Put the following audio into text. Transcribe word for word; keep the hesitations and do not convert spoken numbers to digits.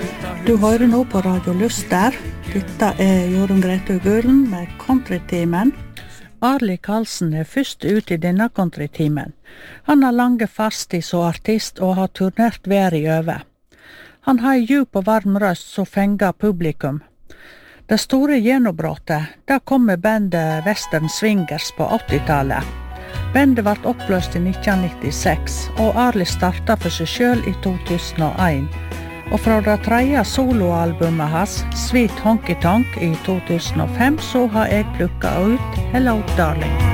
Du hører nå på Radio Lyster. Dette er Jorunn Grete Gulen med Countrytimen. Arli Karlsen er først ut i denne countrytimen. Han har lange fartstid som artist og har turnert verden over. Han har en djup og varm røst som fenger publikum. Det store gjennombrottet, da kom med bandet Western Swingers på åttitallet. Bandet ble oppløst i nitten nittiseks, og Arli startet for seg selv i to tusen og en. Og fra det tredje soloalbumet hans, Sweet Honky Tonk, i to tusen og fem, så har jeg plukket ut Hello Darling.